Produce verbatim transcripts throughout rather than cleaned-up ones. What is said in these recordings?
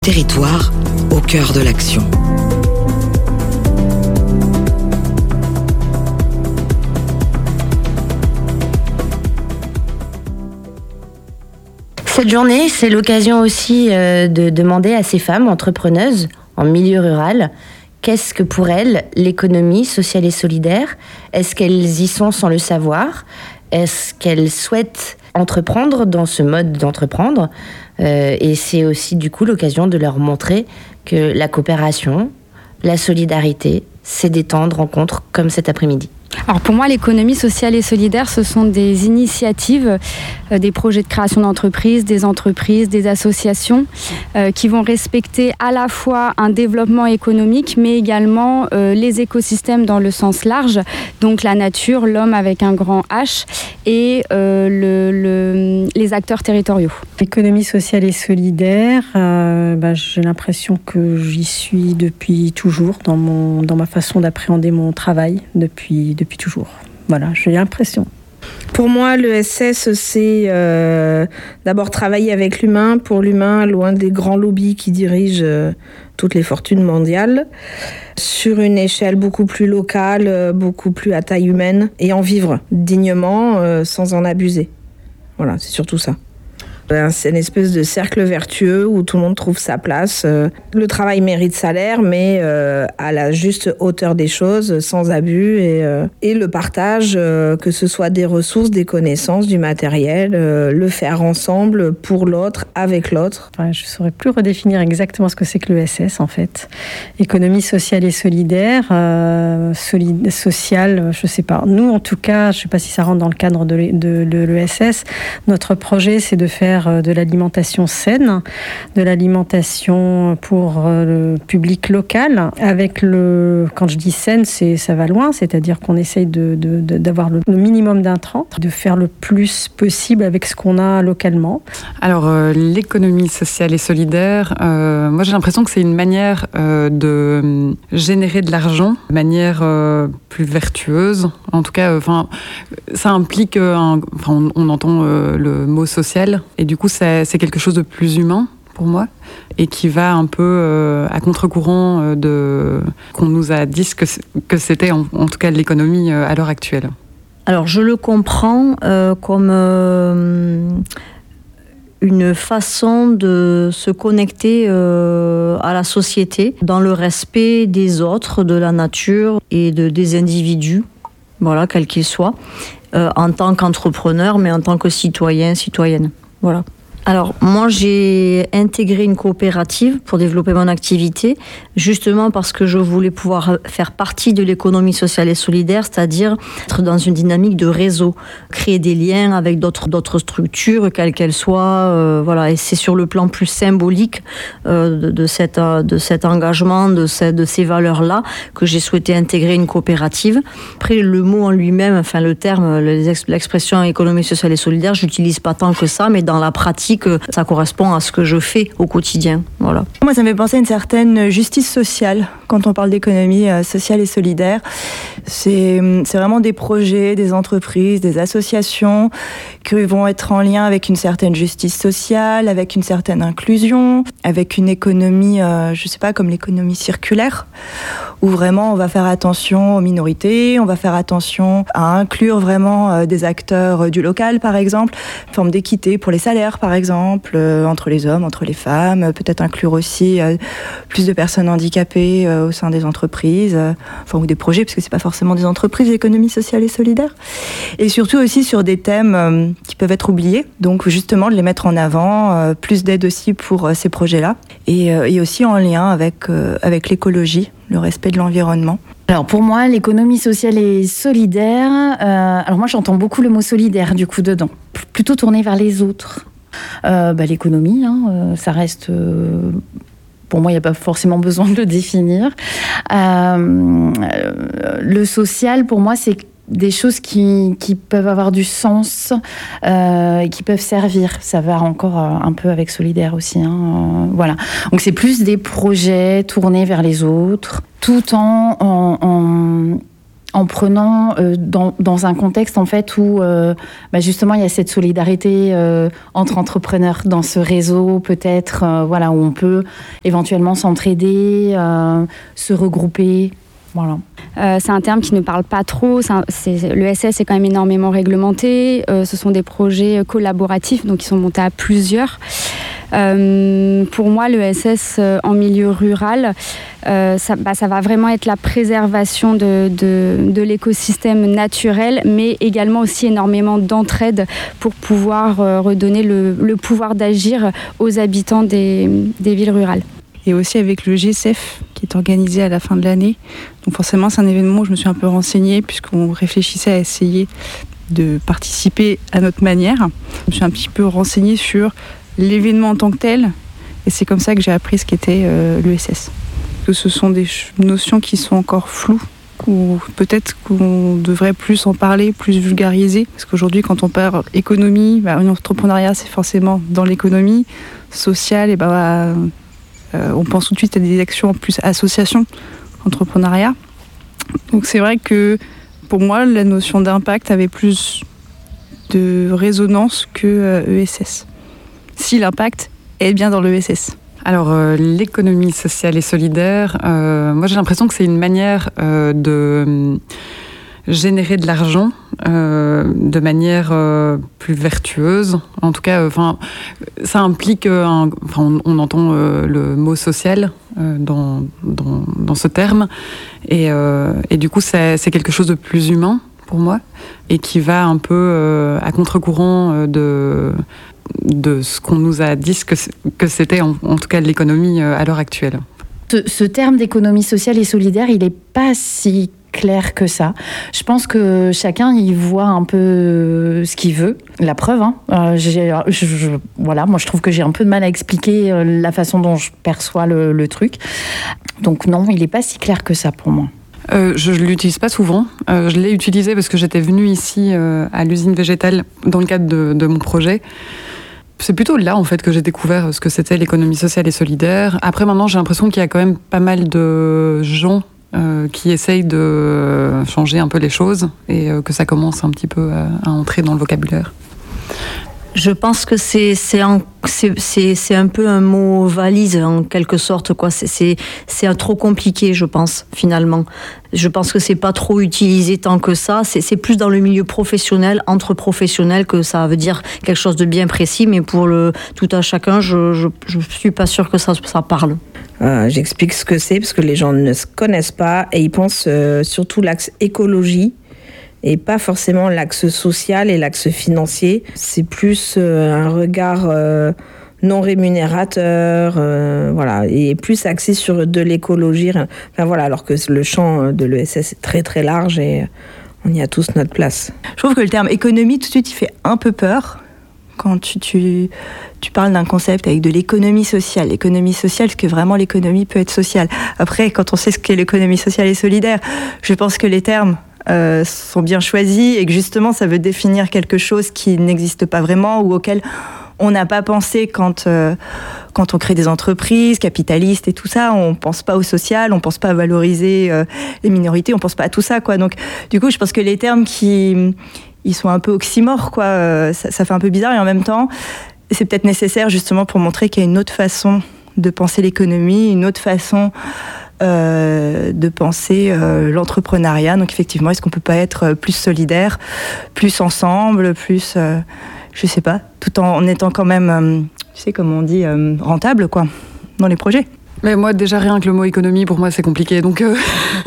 Territoire au cœur de l'action. Cette journée, c'est l'occasion aussi euh, de demander à ces femmes entrepreneuses en milieu rural, qu'est-ce que pour elles l'économie sociale et solidaire ? Est-ce qu'elles y sont sans le savoir ? Est-ce qu'elles souhaitent entreprendre dans ce mode d'entreprendre ? euh, Et c'est aussi du coup l'occasion de leur montrer que la coopération, la solidarité, c'est des temps de rencontres comme cet après-midi. Alors pour moi, l'économie sociale et solidaire, ce sont des initiatives, euh, des projets de création d'entreprises, des entreprises, des associations euh, qui vont respecter à la fois un développement économique, mais également euh, les écosystèmes dans le sens large, donc la nature, l'homme avec un grand H et euh, le, le, les acteurs territoriaux. L'économie sociale et solidaire, euh, bah, j'ai l'impression que j'y suis depuis toujours dans, mon, dans ma façon d'appréhender mon travail depuis depuis toujours. Voilà, j'ai l'impression. Pour moi, l'E S S, c'est euh, d'abord travailler avec l'humain, pour l'humain, loin des grands lobbies qui dirigent euh, toutes les fortunes mondiales, sur une échelle beaucoup plus locale, euh, beaucoup plus à taille humaine, et en vivre dignement, euh, sans en abuser. Voilà, c'est surtout ça. C'est une espèce de cercle vertueux où tout le monde trouve sa place. Le travail mérite salaire, mais euh, à la juste hauteur des choses, sans abus. Et, euh, et le partage, euh, que ce soit des ressources, des connaissances, du matériel, euh, le faire ensemble, pour l'autre, avec l'autre. Ouais, je ne saurais plus redéfinir exactement ce que c'est que l'E S S, en fait. Économie sociale et solidaire, euh, solide, sociale, je ne sais pas. Nous, en tout cas, je ne sais pas si ça rentre dans le cadre de, de, de l'E S S. Notre projet, c'est de faire de l'alimentation saine, de l'alimentation pour le public local, avec le, quand je dis saine, c'est, ça va loin, c'est-à-dire qu'on essaye de, de, de, d'avoir le, le minimum d'intrants, de faire le plus possible avec ce qu'on a localement. Alors, euh, l'économie sociale et solidaire, euh, moi j'ai l'impression que c'est une manière euh, de générer de l'argent, de manière euh, plus vertueuse. En tout cas, enfin, euh, ça implique, euh, un, enfin, on, on entend euh, le mot social, et du coup, c'est, c'est quelque chose de plus humain pour moi et qui va un peu euh, à contre-courant euh, de qu'on nous a dit que, que c'était en, en tout cas l'économie euh, à l'heure actuelle. Alors, je le comprends euh, comme euh, une façon de se connecter euh, à la société dans le respect des autres, de la nature et de, des individus, voilà, quels qu'ils soient, euh, en tant qu'entrepreneur, mais en tant que citoyen, citoyenne. Voilà. Alors, moi, j'ai intégré une coopérative pour développer mon activité, justement parce que je voulais pouvoir faire partie de l'économie sociale et solidaire, c'est-à-dire être dans une dynamique de réseau, créer des liens avec d'autres, d'autres structures, quelles qu'elles soient. Euh, voilà. Et c'est sur le plan plus symbolique euh, de, de, cette, de cet engagement, de, cette, de ces valeurs-là, que j'ai souhaité intégrer une coopérative. Après, le mot en lui-même, enfin le terme, l'expression économie sociale et solidaire, je n'utilise pas tant que ça, mais dans la pratique, que ça correspond à ce que je fais au quotidien. Voilà. Moi, ça me fait penser à une certaine justice sociale quand on parle d'économie sociale et solidaire. C'est, c'est vraiment des projets, des entreprises, des associations qui vont être en lien avec une certaine justice sociale, avec une certaine inclusion, avec une économie, euh, je ne sais pas, comme l'économie circulaire, où vraiment on va faire attention aux minorités, on va faire attention à inclure vraiment euh, des acteurs euh, du local, par exemple, une forme d'équité pour les salaires, par exemple, euh, entre les hommes, entre les femmes, euh, peut-être inclure aussi euh, plus de personnes handicapées euh, au sein des entreprises, euh, enfin, ou des projets, parce que c'est pas forcément des entreprises, l'économie sociale et solidaire. Et surtout aussi sur des thèmes euh, qui peuvent être oubliés, donc justement de les mettre en avant, euh, plus d'aide aussi pour euh, ces projets-là, et, euh, et aussi en lien avec, euh, avec l'écologie, le respect de l'environnement. Alors pour moi, l'économie sociale et solidaire, euh, alors moi j'entends beaucoup le mot solidaire du coup dedans, P- plutôt tourné vers les autres. Euh, bah, l'économie, hein, euh, ça reste... Euh, pour moi, il n'y a pas forcément besoin de le définir. Euh, le social, pour moi, c'est des choses qui, qui peuvent avoir du sens euh, et qui peuvent servir. Ça va encore un peu avec solidaire aussi. Hein, euh, voilà. Donc c'est plus des projets tournés vers les autres, tout en, en, en en prenant euh, dans, dans un contexte en fait où euh, bah justement il y a cette solidarité euh, entre entrepreneurs dans ce réseau peut-être euh, voilà où on peut éventuellement s'entraider, euh, se regrouper. Voilà. Euh, c'est un terme qui ne parle pas trop. C'est un, c'est, le S S est quand même énormément réglementé. Euh, ce sont des projets collaboratifs, donc ils sont montés à plusieurs. Euh, pour moi, le S S euh, en milieu rural, euh, ça, bah, ça va vraiment être la préservation de, de, de l'écosystème naturel, mais également aussi énormément d'entraide pour pouvoir euh, redonner le, le pouvoir d'agir aux habitants des, des villes rurales. Et aussi avec le G C F qui est organisé à la fin de l'année. Donc forcément, c'est un événement où je me suis un peu renseignée puisqu'on réfléchissait à essayer de participer à notre manière. Je me suis un petit peu renseignée sur l'événement en tant que tel et c'est comme ça que j'ai appris ce qu'était euh, l'E S S. Que ce sont des notions qui sont encore floues ou peut-être qu'on devrait plus en parler, plus vulgariser. Parce qu'aujourd'hui, quand on parle économie, bah, l'entrepreneuriat, c'est forcément dans l'économie sociale et bah, Euh, on pense tout de suite à des actions plus association, entrepreneuriat. Donc c'est vrai que pour moi, la notion d'impact avait plus de résonance que euh, E S S. Si l'impact est bien dans l'E S S. Alors, euh, l'économie sociale et solidaire, euh, moi j'ai l'impression que c'est une manière euh, de générer de l'argent euh, de manière euh, plus vertueuse. En tout cas, enfin, euh, ça implique, euh, un, on, on entend euh, le mot social euh, dans, dans, dans ce terme, et, euh, et du coup, c'est, c'est quelque chose de plus humain pour moi, et qui va un peu euh, à contre-courant euh, de, de ce qu'on nous a dit que, que c'était, en, en tout cas, l'économie euh, à l'heure actuelle. Ce, ce terme d'économie sociale et solidaire, il n'est pas si clair que ça. Je pense que chacun y voit un peu ce qu'il veut. La preuve, hein, euh, j'ai, je, je, voilà, moi je trouve que j'ai un peu de mal à expliquer euh, la façon dont je perçois le, le truc. Donc non, il n'est pas si clair que ça pour moi. Euh, je ne l'utilise pas souvent. Euh, je l'ai utilisé parce que j'étais venue ici euh, à l'usine végétale dans le cadre de, de mon projet. C'est plutôt là, en fait, que j'ai découvert ce que c'était l'économie sociale et solidaire. Après, maintenant, j'ai l'impression qu'il y a quand même pas mal de gens euh, qui essayent de changer un peu les choses et euh, que ça commence un petit peu à, à entrer dans le vocabulaire. Je pense que c'est c'est un, c'est, c'est, c'est un peu un mot valise en quelque sorte quoi. C'est c'est c'est un trop compliqué je pense finalement. Je pense que c'est pas trop utilisé tant que ça. C'est c'est plus dans le milieu professionnel, entre professionnels que ça veut dire quelque chose de bien précis. Mais pour le tout à chacun, je je je suis pas sûre que ça ça parle. Euh, j'explique ce que c'est parce que les gens ne se connaissent pas et ils pensent euh, surtout l'axe écologie. Et pas forcément l'axe social et l'axe financier. C'est plus euh, un regard euh, non rémunérateur, euh, voilà, et plus axé sur de l'écologie. Enfin voilà, alors que le champ de l'E S S est très très large et on y a tous notre place. Je trouve que le terme économie, tout de suite, il fait un peu peur. Quand tu, tu, tu parles d'un concept avec de l'économie sociale. L'économie sociale, parce que vraiment l'économie peut être sociale. Après, quand on sait ce qu'est l'économie sociale et solidaire, je pense que les termes Euh, sont bien choisis et que justement ça veut définir quelque chose qui n'existe pas vraiment ou auquel on n'a pas pensé quand, euh, quand on crée des entreprises capitalistes et tout ça. On pense pas au social, on pense pas à valoriser euh, les minorités, on pense pas à tout ça quoi. Donc du coup je pense que les termes qui ils sont un peu oxymores quoi, euh, ça, ça fait un peu bizarre et en même temps c'est peut-être nécessaire justement pour montrer qu'il y a une autre façon de penser l'économie, une autre façon Euh, de penser euh, l'entrepreneuriat. Donc effectivement, est-ce qu'on peut pas être plus solidaire, plus ensemble, plus, euh, je sais pas, tout en, en étant quand même, euh, tu sais comment on dit, euh, rentable quoi, dans les projets. Mais moi déjà rien que le mot économie pour moi c'est compliqué, donc euh,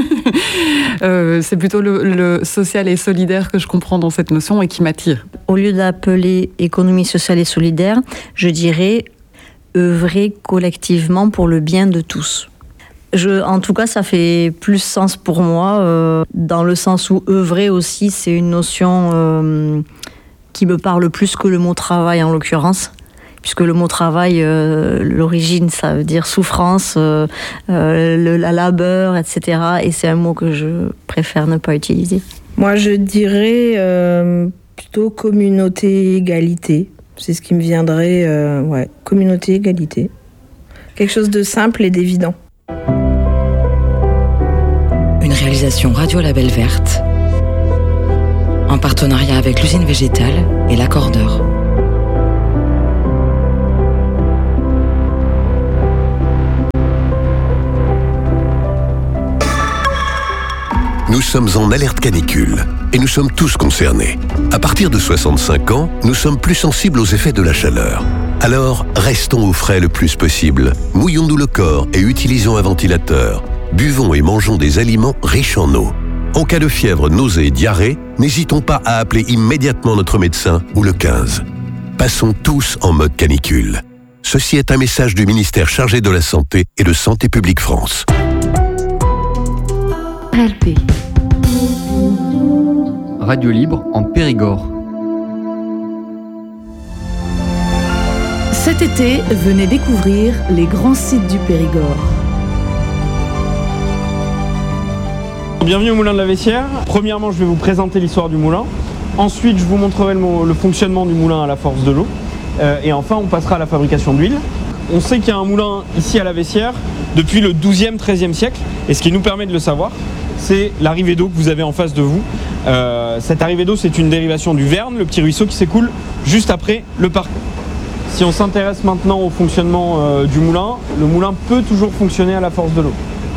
euh, c'est plutôt le, le social et solidaire que je comprends dans cette notion et qui m'attire. Au lieu d'appeler économie sociale et solidaire, je dirais œuvrer collectivement pour le bien de tous. Je, en tout cas, ça fait plus sens pour moi, euh, dans le sens où œuvrer aussi, c'est une notion euh, qui me parle plus que le mot travail en l'occurrence, puisque le mot travail, euh, l'origine, ça veut dire souffrance, euh, euh, le la labeur, et cetera. Et c'est un mot que je préfère ne pas utiliser. Moi, je dirais euh, plutôt communauté, égalité. C'est ce qui me viendrait, euh, ouais, communauté, égalité. Quelque chose de simple et d'évident. Une réalisation réalisation Radio Label Verte, en partenariat avec l'usine végétale et l'Accordeur. Nous sommes en alerte canicule et nous sommes tous concernés. À partir de soixante-cinq ans, nous sommes plus sensibles aux effets de la chaleur. Alors, restons au frais le plus possible. Mouillons-nous le corps et utilisons un ventilateur. Buvons et mangeons des aliments riches en eau. En cas de fièvre, nausées et diarrhée, n'hésitons pas à appeler immédiatement notre médecin ou le quinze. Passons tous en mode canicule. Ceci est un message du ministère chargé de la Santé et de Santé publique France. R L P. Radio libre en Périgord. Cet été, venez découvrir les grands sites du Périgord. Bienvenue au Moulin de la Vessière. Premièrement, je vais vous présenter l'histoire du moulin. Ensuite, je vous montrerai le, le fonctionnement du moulin à la force de l'eau. Euh, et enfin, on passera à la fabrication d'huile. On sait qu'il y a un moulin ici à la Vessière depuis le douzième treizième siècle. Et ce qui nous permet de le savoir, c'est l'arrivée d'eau que vous avez en face de vous. Euh, cette arrivée d'eau, c'est une dérivation du Verne, le petit ruisseau qui s'écoule juste après le parc. Si on s'intéresse maintenant au fonctionnement euh, du moulin, le moulin peut toujours fonctionner à la force de l'eau.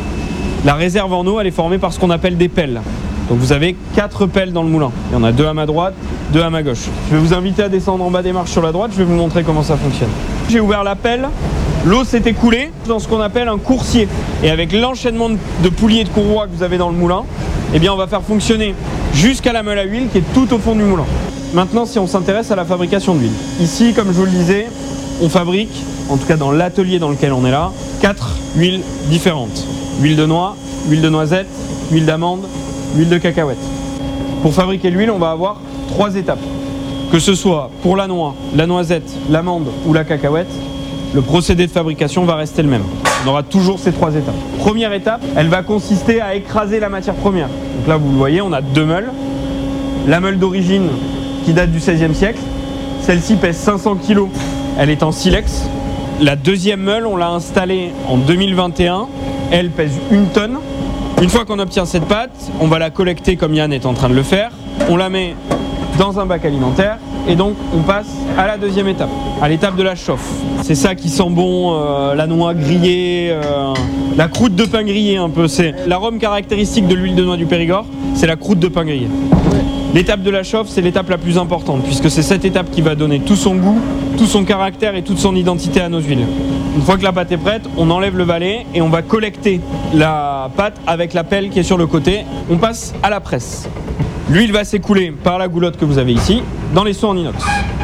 La réserve en eau, elle est formée par ce qu'on appelle des pelles. Donc vous avez quatre pelles dans le moulin. Il y en a deux à ma droite, deux à ma gauche. Je vais vous inviter à descendre en bas des marches sur la droite, je vais vous montrer comment ça fonctionne. J'ai ouvert la pelle, l'eau s'est écoulée dans ce qu'on appelle un coursier. Et avec l'enchaînement de poulies et de courroies que vous avez dans le moulin, eh bien on va faire fonctionner jusqu'à la meule à huile qui est tout au fond du moulin. Maintenant, si on s'intéresse à la fabrication d'huile. Ici, comme je vous le disais, on fabrique, en tout cas dans l'atelier dans lequel on est là, quatre huiles différentes. Huile de noix, huile de noisette, huile d'amande, huile de cacahuète. Pour fabriquer l'huile, on va avoir trois étapes. Que ce soit pour la noix, la noisette, l'amande ou la cacahuète, le procédé de fabrication va rester le même. On aura toujours ces trois étapes. Première étape, elle va consister à écraser la matière première. Donc là, vous le voyez, on a deux meules. La meule d'origine qui date du seizième siècle. Celle-ci pèse cinq cents kilos. Elle est en silex. La deuxième meule, on l'a installée en deux mille vingt et un. Elle pèse une tonne. Une fois qu'on obtient cette pâte, on va la collecter comme Yann est en train de le faire. On la met dans un bac alimentaire et donc on passe à la deuxième étape, à l'étape de la chauffe. C'est ça qui sent bon, euh, la noix grillée, euh, la croûte de pain grillé un peu. C'est l'arôme caractéristique de l'huile de noix du Périgord, c'est la croûte de pain grillé. L'étape de la chauffe, c'est l'étape la plus importante puisque c'est cette étape qui va donner tout son goût, tout son caractère et toute son identité à nos huiles. Une fois que la pâte est prête, on enlève le balai et on va collecter la pâte avec la pelle qui est sur le côté. On passe à la presse. L'huile va s'écouler par la goulotte que vous avez ici dans les seaux en inox.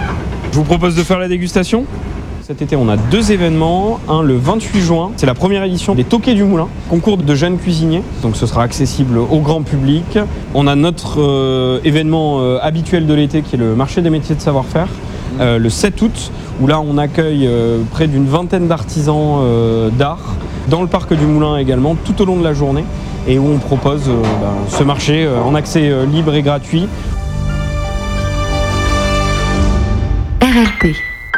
Je vous propose de faire la dégustation. Cet été, on a deux événements. Un le vingt-huit juin, c'est la première édition des Toquets du Moulin, concours de jeunes cuisiniers. Donc ce sera accessible au grand public. On a notre euh, événement euh, habituel de l'été qui est le marché des métiers de savoir-faire. Euh, le sept août, où là on accueille euh, près d'une vingtaine d'artisans euh, d'art dans le parc du Moulin également tout au long de la journée et où on propose euh, ben, ce marché euh, en accès euh, libre et gratuit. R L P.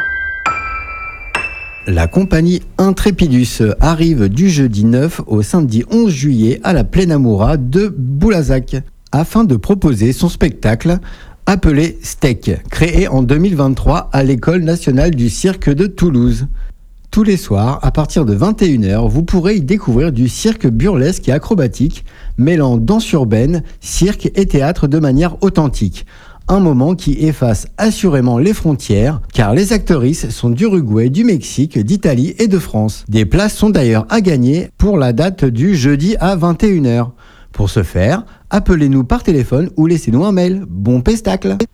La compagnie Intrépidus arrive du jeudi neuf au samedi onze juillet à la Plaine Amoura de Boulazac afin de proposer son spectacle appelé Steak, créé en deux mille vingt-trois à l'École nationale du cirque de Toulouse. Tous les soirs, à partir de vingt et une heures, vous pourrez y découvrir du cirque burlesque et acrobatique, mêlant danse urbaine, cirque et théâtre de manière authentique. Un moment qui efface assurément les frontières, car les actrices sont d'Uruguay, du Mexique, d'Italie et de France. Des places sont d'ailleurs à gagner pour la date du jeudi à vingt et une heures. Pour ce faire, appelez-nous par téléphone ou laissez-nous un mail. Bon pestacle!